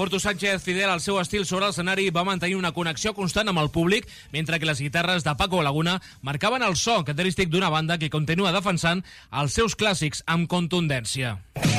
Fortu Sánchez, fidel al seu estil sobre l'escenari, va mantenir una connexió constant amb el públic, mentre que les guitarres de Paco Laguna marcaven el so característic d'una banda que continua defensant els seus clàssics amb contundència.